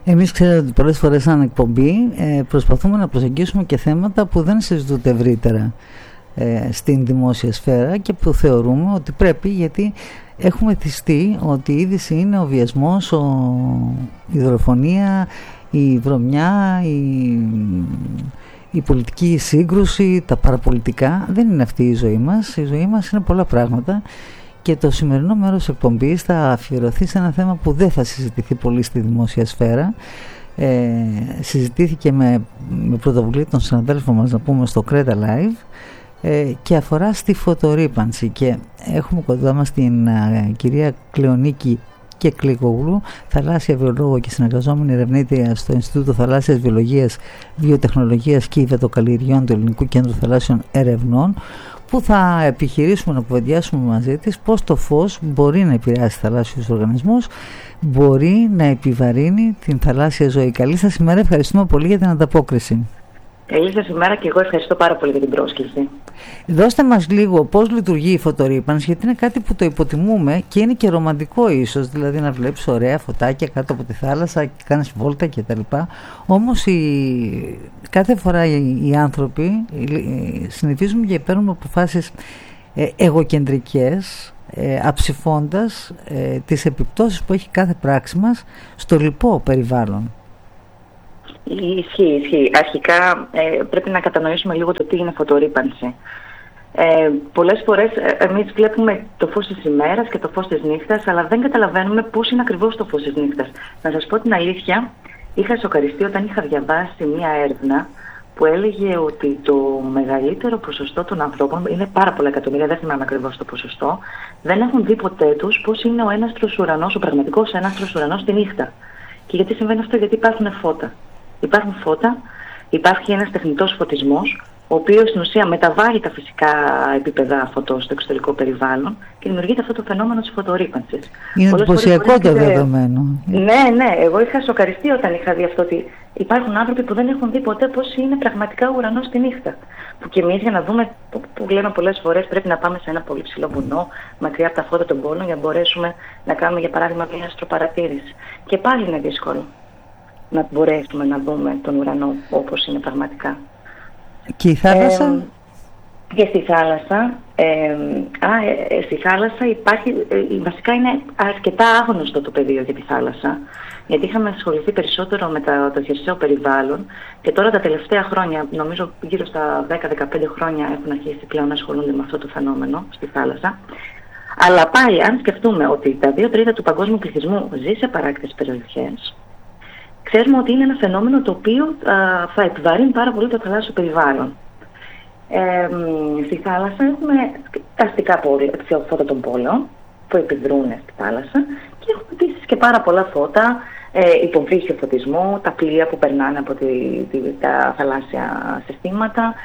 Εμείς ξέρετε ότι πολλές φορές σαν εκπομπή προσπαθούμε να προσεγγίσουμε και θέματα που δεν συζητούνται ευρύτερα στην δημόσια σφαίρα και που θεωρούμε ότι πρέπει, γιατί έχουμε θυστεί ότι η είδηση είναι ο βιασμός, η δολοφονία, η βρωμιά, η πολιτική σύγκρουση, τα παραπολιτικά. Δεν είναι αυτή η ζωή μας. Η ζωή μας είναι πολλά πράγματα. Και το σημερινό μέρος εκπομπής θα αφιερωθεί σε ένα θέμα που δεν θα συζητηθεί πολύ στη δημόσια σφαίρα. Συζητήθηκε με πρωτοβουλία των συναδέλφων μας, να πούμε, στο Creta Live, και αφορά στη φωτορύπανση. Και έχουμε κοντά μας την κυρία Κλεονίκη και Κλικογλου, θαλάσσια βιολόγο και συνεργαζόμενη ερευνήτρια στο Ινστιτούτο Θαλάσσιας Βιολογίας, Βιοτεχνολογίας και Υδατοκαλλιεργειών του Ελληνικού Κέντρου Θαλάσσιων Ερευνών, που θα επιχειρήσουμε να κουβεντιάσουμε μαζί της πώς το φως μπορεί να επηρεάσει θαλάσσιους οργανισμούς, μπορεί να επιβαρύνει την θαλάσσια ζωή. Καλή σας ημέρα, ευχαριστούμε πολύ για την ανταπόκριση. Καλή σας ημέρα και εγώ ευχαριστώ πάρα πολύ για την πρόσκληση. Δώστε μας λίγο πώς λειτουργεί η φωτορύπανση, γιατί είναι κάτι που το υποτιμούμε και είναι και ρομαντικό ίσως, δηλαδή να βλέπεις ωραία φωτάκια κάτω από τη θάλασσα και κάνεις βόλτα κτλ. Όμως κάθε φορά οι άνθρωποι συνηθίζουμε και παίρνουμε αποφάσεις εγωκεντρικές, αψηφώντας τις επιπτώσεις που έχει κάθε πράξη μας στο λοιπό περιβάλλον. Ισχύει. Αρχικά πρέπει να κατανοήσουμε λίγο το τι είναι φωτορύπανση. Πολλές φορές εμείς βλέπουμε το φως της ημέρας και το φως της νύχτας, αλλά δεν καταλαβαίνουμε πώς είναι ακριβώς το φως της νύχτας. Να σας πω την αλήθεια, είχα σοκαριστεί όταν είχα διαβάσει μια έρευνα που έλεγε ότι το μεγαλύτερο ποσοστό των ανθρώπων, είναι πάρα πολλά εκατομμύρια, δεν θυμάμαι ακριβώς το ποσοστό, δεν έχουν δει ποτέ τους πώς είναι ο έναστρος ουρανός, ο πραγματικός έναστρος ουρανός τη νύχτα. Και γιατί συμβαίνει αυτό? Γιατί υπάρχουν φώτα. Υπάρχουν φώτα, υπάρχει ένας τεχνητός φωτισμός, ο οποίος στην ουσία μεταβάλλει τα φυσικά επίπεδα φωτός στο εξωτερικό περιβάλλον και δημιουργείται αυτό το φαινόμενο της φωτορύπανσης. Είναι εντυπωσιακό το δεδομένο. Ναι, εγώ είχα σοκαριστεί όταν είχα δει αυτό, ότι υπάρχουν άνθρωποι που δεν έχουν δει ποτέ πώς είναι πραγματικά ο ουρανός τη νύχτα. Που και εμείς, για να δούμε, που λέμε πολλές φορές, πρέπει να πάμε σε ένα πολύ ψηλό βουνό, μακριά από τα φώτα των πόλων, για να μπορέσουμε να κάνουμε, για παράδειγμα, μια αστροπαρατήρηση. Και πάλι είναι δύσκολο να μπορέσουμε να δούμε τον ουρανό όπως είναι πραγματικά. Και η θάλασσα? Και στη θάλασσα, στη θάλασσα υπάρχει, βασικά είναι αρκετά άγνωστο το πεδίο για τη θάλασσα, γιατί είχαμε ασχοληθεί περισσότερο με το χερσαίο περιβάλλον και τώρα τα τελευταία χρόνια, νομίζω γύρω στα 10-15 χρόνια, έχουν αρχίσει πλέον να ασχολούνται με αυτό το φαινόμενο στη θάλασσα. Αλλά πάλι, αν σκεφτούμε ότι τα 2/3 του παγκόσμιου πληθυσμού ζει σε παράκτητες περιοχές, ξέρουμε ότι είναι ένα φαινόμενο το οποίο θα επιβαρύνει πάρα πολύ το θαλάσσιο περιβάλλον. Στη θάλασσα έχουμε τα αστικά φώτα των πόλεων που επιδρούν στη θάλασσα και έχουμε επίσης και πάρα πολλά φώτα, υποβρύχιο φωτισμό, τα πλοία που περνάνε από τα θαλάσσια συστήματα,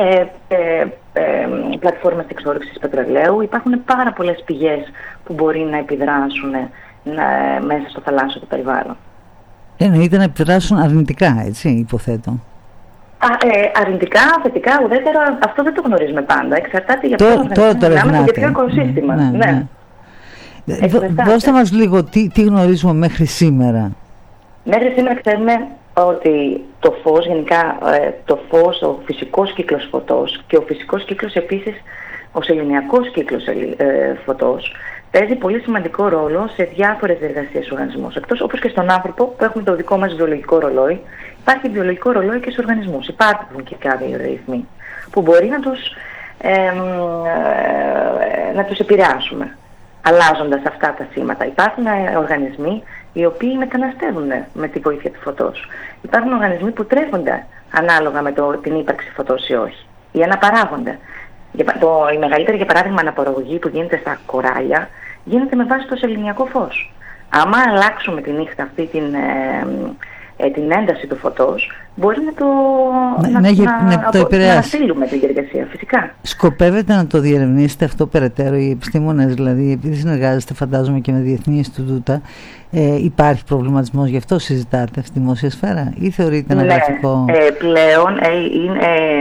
πλατφόρμες εξόρυξης πετρελαίου. Υπάρχουν πάρα πολλές πηγές που μπορεί να επιδράσουν μέσα στο θαλάσσιο περιβάλλον. Εννοείται να επιδράσουν αρνητικά, έτσι, υποθέτω. Αρνητικά, θετικά, ουδέτερα, αυτό δεν το γνωρίζουμε πάντα. Εξαρτάται για ποιο οικοσύστημα. Ναι. Δώστε μας λίγο τι γνωρίζουμε μέχρι σήμερα. Μέχρι σήμερα ξέρουμε ότι το φως, γενικά το φως, ο φυσικός κύκλος φωτός και ο φυσικός κύκλος επίσης, ο σεληνιακός κύκλος φωτός, παίζει πολύ σημαντικό ρόλο σε διάφορες διεργασίες του οργανισμού. Εκτός, όπως και στον άνθρωπο που έχουμε το δικό μας βιολογικό ρολόι, υπάρχει βιολογικό ρολόι και στους οργανισμούς. Υπάρχουν και κάποιοι ρυθμοί που μπορεί να τους επηρεάσουμε, αλλάζοντας αυτά τα σήματα. Υπάρχουν οργανισμοί οι οποίοι μεταναστεύουν με τη βοήθεια του φωτός. Υπάρχουν οργανισμοί που τρέφονται ανάλογα με την ύπαρξη φωτός ή όχι, ή αναπαράγονται. Η μεγαλύτερη, για παράδειγμα, αναπαραγωγή που γίνεται στα κοράλια γίνεται με βάση το σεληνιακό φως. Άμα αλλάξουμε τη νύχτα αυτή την ένταση του φωτός, μπορεί να στείλουμε τη διαδικασία, φυσικά. Σκοπεύετε να το διερευνήσετε αυτό περαιτέρω, οι επιστήμονες, δηλαδή, επειδή συνεργάζεστε, φαντάζομαι, και με διεθνή Ινστιτούτα, υπάρχει προβληματισμός, γι' αυτό συζητάτε στη δημόσια σφαίρα, ή θεωρείτε ένα γραφικό? Πλέον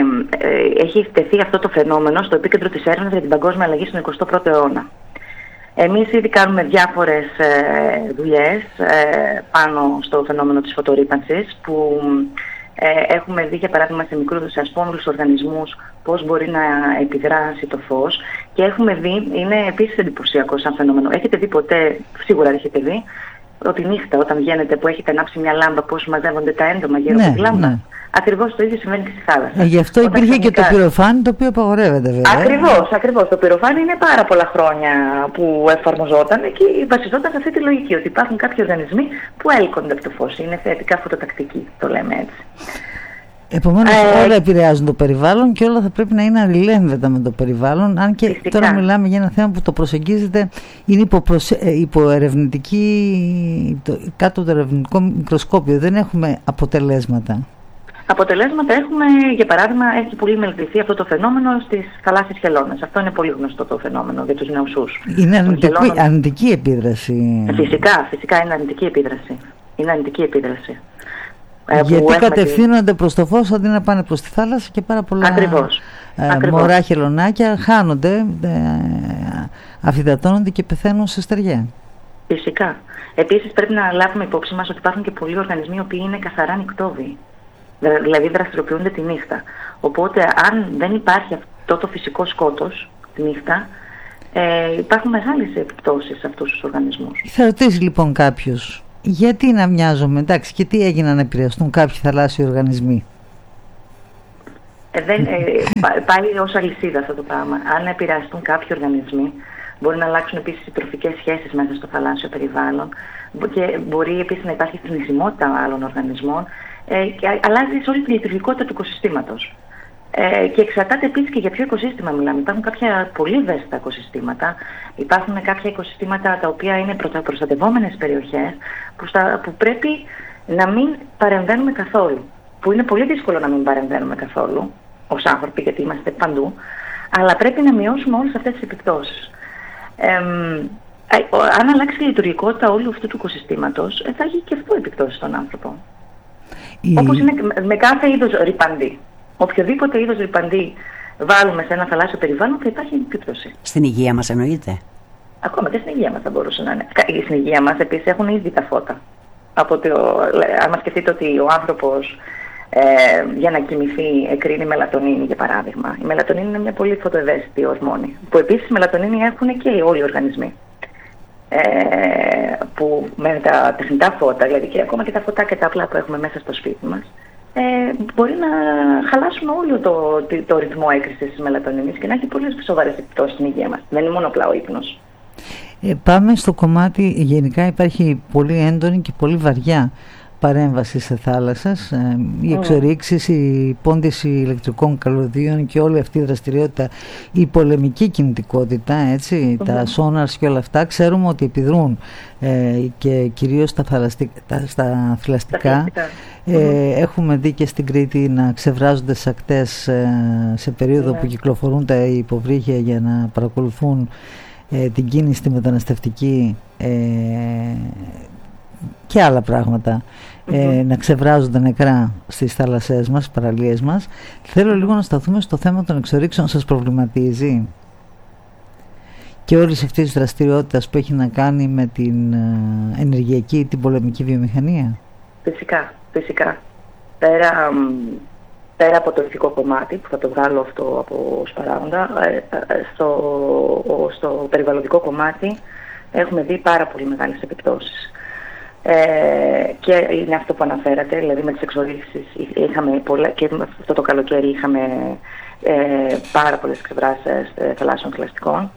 έχει τεθεί αυτό το φαινόμενο στο επίκεντρο της έρευνας για την παγκόσμια αλλαγή στον 21ο αιώνα. Εμείς ήδη κάνουμε διάφορες δουλειές πάνω στο φαινόμενο της φωτορύπανσης, που έχουμε δει, για παράδειγμα, σε μικρούς ασπόμυλους οργανισμούς πώς μπορεί να επιδράσει το φως, και έχουμε δει, είναι επίσης εντυπωσιακό σαν φαινόμενο. Έχετε δει ποτέ, σίγουρα έχετε δει, ότι νύχτα όταν βγαίνετε που έχετε ανάψει μια λάμπα, πώς μαζεύονται τα έντομα γύρω από τη λάμπα? Ναι. Ακριβώς το ίδιο συμβαίνει και στη θάλασσα. Γι' αυτό υπήρχε και το πυροφάνι, το οποίο απαγορεύεται βέβαια. Ακριβώς. Το πυροφάνι είναι πάρα πολλά χρόνια που εφαρμοζόταν και βασιζόταν σε αυτή τη λογική, ότι υπάρχουν κάποιοι οργανισμοί που έλκονται από το φως. Είναι θετικά φωτοτακτικοί, το λέμε έτσι. Επομένως όλα επηρεάζουν το περιβάλλον και όλα θα πρέπει να είναι αλληλένδετα με το περιβάλλον, αν και φυσικά. Τώρα μιλάμε για ένα θέμα που το προσεγγίζεται, είναι υποερευνητική, κάτω από το ερευνητικό μικροσκόπιο, δεν έχουμε αποτελέσματα. Αποτελέσματα έχουμε, για παράδειγμα, έχει πολύ μελετηθεί αυτό το φαινόμενο στις θαλάσσιες χελώνες. Αυτό είναι πολύ γνωστό το φαινόμενο για τους νεοσούς. Είναι αρνητική επίδραση. Φυσικά είναι αρνητική επίδραση. Γιατί κατευθύνονται προς το φως αντί να πάνε προς τη θάλασσα, και πάρα πολλά μωρά χελωνάκια χάνονται, αφυδατώνονται και πεθαίνουν σε στεριά. Φυσικά. Επίσης πρέπει να λάβουμε υπόψη μας ότι υπάρχουν και πολλοί οργανισμοί οι οποίοι είναι καθαρά νυκτόβιοι. Δηλαδή δραστηριοποιούνται τη νύχτα. Οπότε αν δεν υπάρχει αυτό το φυσικό σκότος τη νύχτα, υπάρχουν μεγάλες επιπτώσεις σε αυτούς τους οργανισμούς. Θα ρωτήσει λοιπόν κάποιος, γιατί να μοιάζομαι, εντάξει, και τι έγινε να επηρεαστούν κάποιοι θαλάσσιοι οργανισμοί? Πάει ως αλυσίδα αυτό το πράγμα. Αν επηρεαστούν κάποιοι οργανισμοί, μπορεί να αλλάξουν επίσης οι τροφικές σχέσεις μέσα στο θαλάσσιο περιβάλλον, και μπορεί επίσης να υπάρχει θνησιμότητα άλλων οργανισμών, και αλλάζει σε όλη τη λειτουργικότητα του οικοσυστήματος. Και εξαρτάται επίσης και για ποιο οικοσύστημα μιλάμε. Υπάρχουν κάποια πολύ ευαίσθητα οικοσυστήματα. Υπάρχουν κάποια οικοσυστήματα τα οποία είναι προστατευόμενες περιοχές, που πρέπει να μην παρεμβαίνουμε καθόλου. Που είναι πολύ δύσκολο να μην παρεμβαίνουμε καθόλου ως άνθρωποι, γιατί είμαστε παντού, αλλά πρέπει να μειώσουμε όλες αυτές τις επιπτώσεις. Αν αλλάξει η λειτουργικότητα όλου αυτού του οικοσυστήματος, θα έχει και αυτό επιπτώσεις στον άνθρωπο. Όπως είναι με κάθε είδος ρυπαντή. Οποιοδήποτε είδος ρυπαντή βάλουμε σε ένα θαλάσσιο περιβάλλον, θα υπάρχει επίπτωση. Στην υγεία μας εννοείται? Ακόμα και στην υγεία μας θα μπορούσε να είναι. Στην υγεία μας επίσης έχουν ήδη τα φώτα. Αν μας σκεφτείτε ότι ο άνθρωπος για να κοιμηθεί εκρίνει μελατονίνη, για παράδειγμα. Η μελατονίνη είναι μια πολύ φωτοευαίσθητη ορμόνη, που επίσης μελατονίνη έχουν και όλοι οι οργανισμοί. Που με τα τεχνητά φώτα, δηλαδή και ακόμα και τα φωτά και τα απλά που έχουμε μέσα στο σπίτι μας, μπορεί να χαλάσουν όλο το ρυθμό έκρησης της μελατονίνης και να έχει πολύ σοβαρές επιπτώσεις στην υγεία μας. Δεν είναι μόνο απλά ο ύπνος. Πάμε στο κομμάτι, γενικά υπάρχει πολύ έντονη και πολύ βαριά παρέμβαση σε θάλασσας, οι εξορίξεις, η πόντιση ηλεκτρικών καλωδίων και όλη αυτή η δραστηριότητα, η πολεμική κινητικότητα, έτσι, τα σόναρς και όλα αυτά, ξέρουμε ότι επιδρούν και κυρίως στα θηλαστικά. Έχουμε δει και στην Κρήτη να ξεβράζονται στις ακτές σε περίοδο που κυκλοφορούν τα υποβρύχια για να παρακολουθούν την κίνηση τη μεταναστευτική και άλλα πράγματα, να ξεβράζονται νεκρά στις θάλασσές μας, παραλίες μας. Θέλω λίγο να σταθούμε στο θέμα των εξορίξεων. Σας προβληματίζει και όλες αυτές τις δραστηριότητες που έχει να κάνει με την ενεργειακή, την πολεμική βιομηχανία? Φυσικά. Πέρα από το ηθικό κομμάτι, που θα το βγάλω αυτό από ως παράγοντα, στο περιβαλλοντικό κομμάτι έχουμε δει πάρα πολύ μεγάλες επιπτώσεις. Και είναι αυτό που αναφέρατε, δηλαδή με τις εξορίξεις και αυτό το καλοκαίρι είχαμε πάρα πολλές ξεβράσεις θαλάσσιων θηλαστικών.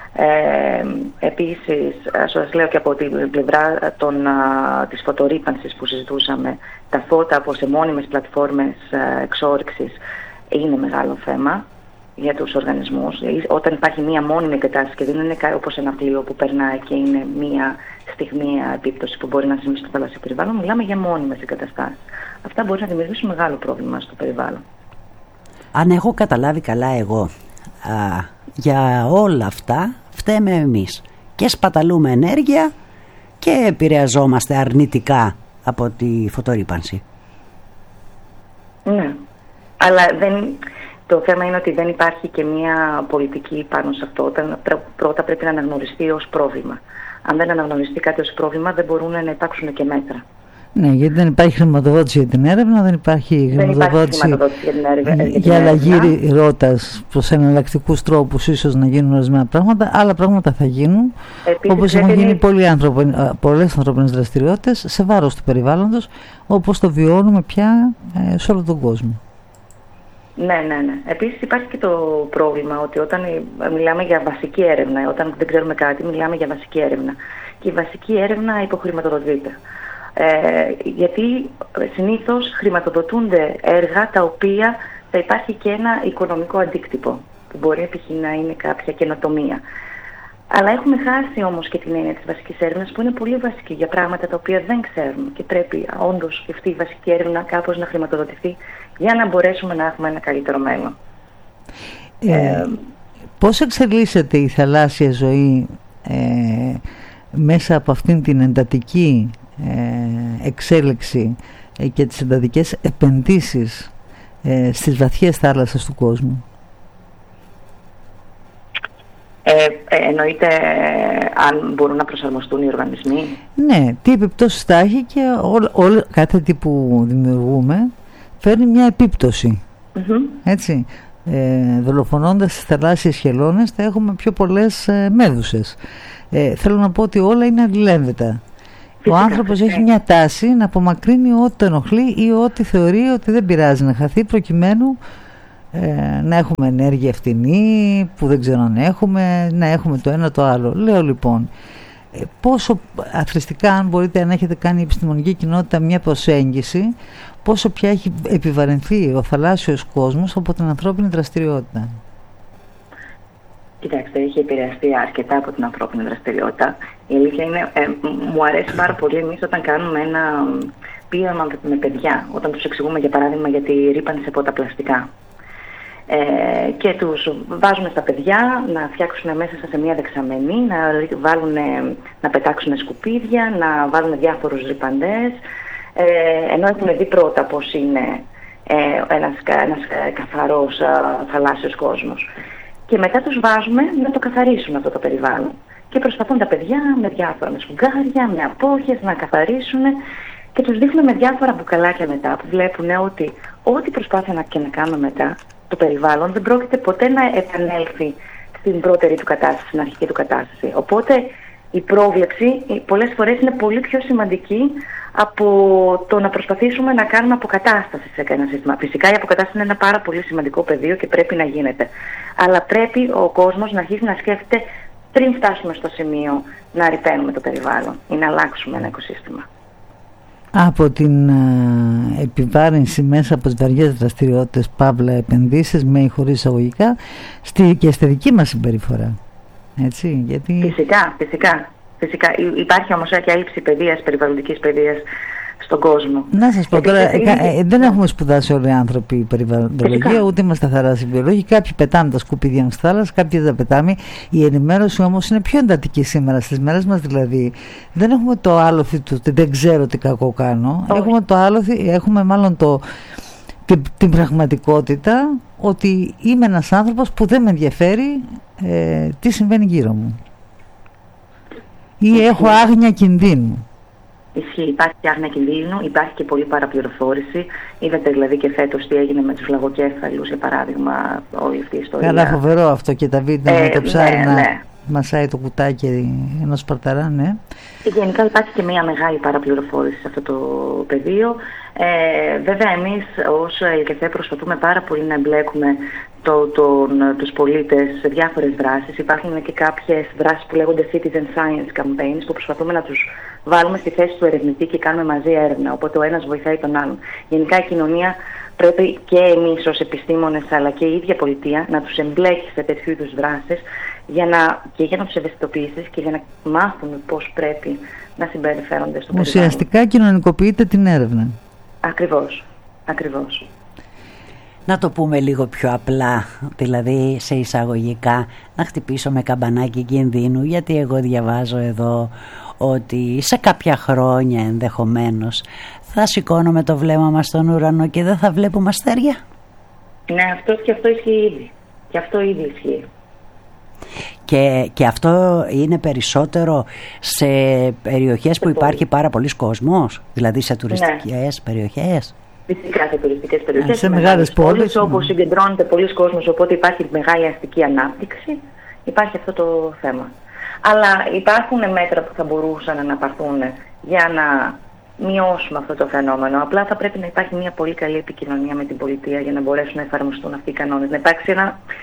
Επίσης, σας λέω και από την πλευρά της φωτορύπανσης που συζητούσαμε, τα φώτα από σε μόνιμες πλατφόρμες εξόρυξης είναι μεγάλο θέμα για τους οργανισμούς. Όταν υπάρχει μία μόνιμη εγκατάσταση και δεν είναι όπως ένα πλοίο που περνάει και είναι μία στιγμιαία επίπτωση που μπορεί να συμβεί στο θαλάσσιο περιβάλλον, μιλάμε για μόνιμες εγκαταστάσεις. Αυτά μπορεί να δημιουργήσουν μεγάλο πρόβλημα στο περιβάλλον. Αν έχω καταλάβει καλά εγώ, για όλα αυτά φταίμε εμείς και σπαταλούμε ενέργεια και επηρεαζόμαστε αρνητικά από τη φωτορύπανση. Ναι, αλλά Το θέμα είναι ότι δεν υπάρχει και μια πολιτική πάνω σε αυτό. Πρώτα πρέπει να αναγνωριστεί ως πρόβλημα. Αν δεν αναγνωριστεί κάτι ως πρόβλημα, δεν μπορούν να υπάρξουν και μέτρα. Ναι, γιατί δεν υπάρχει χρηματοδότηση για την έρευνα, δεν υπάρχει χρηματοδότηση για την έρευνα. Για αλλαγή ρότας προς εναλλακτικούς τρόπους, ίσως να γίνουν ορισμένα πράγματα. Άλλα πράγματα θα γίνουν, όπως έχουν γίνει πολλές ανθρώπινες δραστηριότητες σε βάρος του περιβάλλοντος, όπως το βιώνουμε πια σε όλο τον κόσμο. Ναι. Επίσης υπάρχει και το πρόβλημα ότι όταν μιλάμε για βασική έρευνα, όταν δεν ξέρουμε κάτι, μιλάμε για βασική έρευνα. Και η βασική έρευνα υποχρηματοδοτείται. Γιατί συνήθως χρηματοδοτούνται έργα τα οποία θα υπάρχει και ένα οικονομικό αντίκτυπο, που μπορεί να είναι κάποια καινοτομία. Αλλά έχουμε χάσει όμως και την έννοια της βασικής έρευνας, που είναι πολύ βασική για πράγματα τα οποία δεν ξέρουμε, και πρέπει όντως αυτή η βασική έρευνα κάπως να χρηματοδοτηθεί για να μπορέσουμε να έχουμε ένα καλύτερο μέλλον. Πώς εξελίσσεται η θαλάσσια ζωή μέσα από αυτήν την εντατική εξέλιξη και τις εντατικές επενδύσεις στις βαθιές θάλασσες του κόσμου? Εννοείται αν μπορούν να προσαρμοστούν οι οργανισμοί. Ναι, τι επιπτώσεις θα έχει, και κάθε τι που δημιουργούμε φέρνει μια επίπτωση. Έτσι, δολοφονώντας τις θαλάσσιες χελώνες θα έχουμε πιο πολλές μέδουσες. Θέλω να πω ότι όλα είναι αλληλένδετα. Ο άνθρωπος έχει μια τάση να απομακρύνει ό,τι το ενοχλεί ή ό,τι θεωρεί ότι δεν πειράζει να χαθεί, προκειμένου να έχουμε ενέργεια φτηνή που δεν ξέρω αν έχουμε, να έχουμε το ένα το άλλο. Λέω λοιπόν, πόσο αθροιστικά, αν έχετε κάνει η επιστημονική κοινότητα μια προσέγγιση, πόσο πια έχει επιβαρυνθεί ο θαλάσσιος κόσμος από την ανθρώπινη δραστηριότητα? Κοιτάξτε, έχει επηρεαστεί αρκετά από την ανθρώπινη δραστηριότητα. Η αλήθεια είναι, μου αρέσει πάρα πολύ εμείς όταν κάνουμε ένα πείραμα με παιδιά, όταν τους εξηγούμε για παράδειγμα για τη ρύπανση από τα πλαστικά. Και τους βάζουμε στα παιδιά να φτιάξουν μέσα σε μια δεξαμενή, να πετάξουν σκουπίδια, να βάλουν διάφορους ρυπαντές, ενώ έχουν δει πρώτα πώς είναι ένας καθαρός θαλάσσιος κόσμος. Και μετά τους βάζουμε να το καθαρίσουν αυτό το περιβάλλον. Και προσπαθούν τα παιδιά με διάφορα, με σφουγγάρια, με απόχες να καθαρίσουν, και τους δείχνουμε με διάφορα μπουκαλάκια μετά, που βλέπουν ότι ό,τι προσπάθεια και να κάνουμε μετά, το περιβάλλον δεν πρόκειται ποτέ να επανέλθει στην πρώτερη του κατάσταση, στην αρχική του κατάσταση. Οπότε η πρόβλεψη πολλές φορές είναι πολύ πιο σημαντική από το να προσπαθήσουμε να κάνουμε αποκατάσταση σε ένα σύστημα. Φυσικά η αποκατάσταση είναι ένα πάρα πολύ σημαντικό πεδίο και πρέπει να γίνεται. Αλλά πρέπει ο κόσμος να αρχίσει να σκέφτεται πριν φτάσουμε στο σημείο να ρυπαίνουμε το περιβάλλον ή να αλλάξουμε ένα οικοσύστημα. Από την επιβάρυνση μέσα από τις βαριές δραστηριότητες, παύλα επενδύσεις, με ή χωρίς εισαγωγικά, και στη δική μας συμπεριφορά. Έτσι, γιατί... Φυσικά. Υπάρχει όμως και έλλειψη παιδείας, περιβαλλοντικής παιδείας στον κόσμο. Να σας πω τώρα, δεν έχουμε σπουδάσει όλοι οι άνθρωποι περιβαλλοντολογία, ούτε είμαστε θαλάσσιοι βιολόγοι. Κάποιοι πετάμε τα σκουπίδια στη θάλασσα, κάποιοι δεν τα πετάμε. Η ενημέρωση όμως είναι πιο εντατική σήμερα, στις μέρες μας δηλαδή. Δεν έχουμε το άλοθη του ότι δεν ξέρω τι κακό κάνω. Έχουμε το άλοθη, έχουμε μάλλον την πραγματικότητα ότι είμαι ένας άνθρωπος που δεν με ενδιαφέρει τι συμβαίνει γύρω μου. Ή έχω άγνοια κινδύνου. Ισχύει, υπάρχει άγνοια κινδύνου, υπάρχει και πολλή παραπληροφόρηση. Είδατε δηλαδή και φέτος τι έγινε με τους λαγοκέφαλους, για παράδειγμα, όλη αυτή η ιστορία. Καλά, φοβερό αυτό, και τα βίντεο με το ψάρι να μασάει το κουτάκι ενός σπαρταρά, ναι. Γενικά υπάρχει και μια μεγάλη παραπληροφόρηση σε αυτό το πεδίο. Βέβαια εμείς ως ΕΛΚΕΘΕ προσπαθούμε πάρα πολύ να εμπλέκουμε τους πολίτες σε διάφορες δράσεις. Υπάρχουν και κάποιες δράσεις που λέγονται Citizen Science Campaigns, που προσπαθούμε να τους βάλουμε στη θέση του ερευνητή και κάνουμε μαζί έρευνα, οπότε ο ένας βοηθάει τον άλλον. Γενικά η κοινωνία πρέπει, και εμείς ως επιστήμονες αλλά και η ίδια πολιτεία, να τους εμπλέκει σε τέτοιου είδους δράσεις για να τους ευαισθητοποιήσεις και για να μάθουν πώς πρέπει να συμπεριφέρονται στο περιβάλλον. Ουσιαστικά κοινωνικοποιείται την έρευνα. Ακριβώς. Να το πούμε λίγο πιο απλά, δηλαδή σε εισαγωγικά, να χτυπήσω με καμπανάκι κινδύνου, γιατί εγώ διαβάζω εδώ ότι σε κάποια χρόνια ενδεχομένως θα σηκώνουμε το βλέμμα μας στον ουρανό και δεν θα βλέπουμε αστέρια. Ναι, αυτό ισχύει ήδη. Και αυτό ήδη ισχύει. Και αυτό είναι περισσότερο σε περιοχές που υπάρχει πάρα πολλής κόσμος, δηλαδή σε τουριστικές περιοχές. Φυσικά σε τουριστικές περιοχές. Σε μεγάλες πόλεις. Όπου συγκεντρώνεται πολλοί κόσμος, οπότε υπάρχει μεγάλη αστική ανάπτυξη, υπάρχει αυτό το θέμα. Αλλά υπάρχουν μέτρα που θα μπορούσαν να πάρθουν για να μειώσουμε αυτό το φαινόμενο. Απλά θα πρέπει να υπάρχει μια πολύ καλή επικοινωνία με την πολιτεία για να μπορέσουν να εφαρμοστούν αυτοί οι κανόνες. Να υπάρξει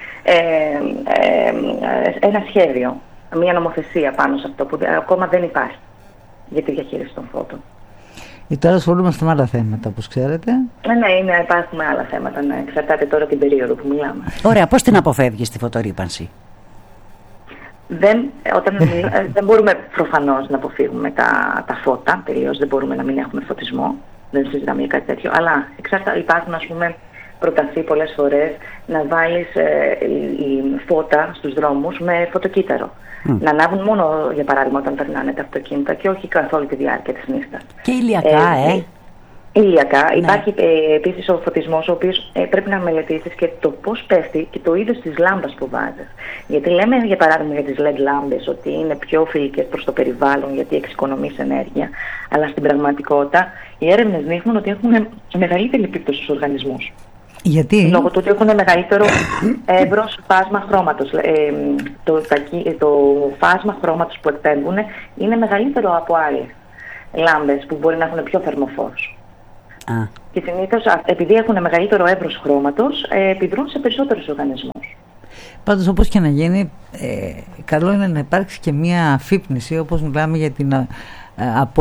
ένα σχέδιο, μια νομοθεσία πάνω σε αυτό που ακόμα δεν υπάρχει για τη διαχείριση των φώτων. Τώρα ασχολούμαστε με άλλα θέματα, όπως ξέρετε. Ναι, υπάρχουν άλλα θέματα. Ναι. Εξαρτάται τώρα την περίοδο που μιλάμε. Ωραία, πώς την αποφεύγεις τη φωτορύπανση? Δεν μπορούμε προφανώς να αποφύγουμε τα φώτα τελείως, δεν μπορούμε να μην έχουμε φωτισμό, δεν συζητάμε για κάτι τέτοιο, αλλά υπάρχουν, ας πούμε, προταθεί πολλές φορές να βάλεις φώτα στους δρόμους με φωτοκύτταρο. Να ανάβουν μόνο, για παράδειγμα, όταν περνάνε τα αυτοκίνητα και όχι καθ' όλη τη διάρκεια της νύχτας. Και ηλιακά, Ηλιακά. Ναι. Υπάρχει επίσης ο φωτισμός, ο οποίος πρέπει να μελετήσεις και το πώς πέφτει και το είδος της λάμπας που βάζεις. Γιατί λέμε, για παράδειγμα, για τις LED λάμπες ότι είναι πιο φιλικές προς το περιβάλλον, γιατί εξοικονομείς ενέργεια. Αλλά στην πραγματικότητα οι έρευνες δείχνουν ότι έχουν μεγαλύτερη επίπτωση στους οργανισμούς. Γιατί? Λόγω του ότι έχουν μεγαλύτερο εύρος φάσμα χρώματος. Το φάσμα χρώματος που εκπέμπουν είναι μεγαλύτερο από άλλες λάμπες που μπορεί να έχουν πιο θερμό φως. Και συνήθως, επειδή έχουν μεγαλύτερο εύρος χρώματος, επιδρούν σε περισσότερους οργανισμούς. Πάντως, όπως και να γίνει, καλό είναι να υπάρξει και μια αφύπνιση, όπως μιλάμε για την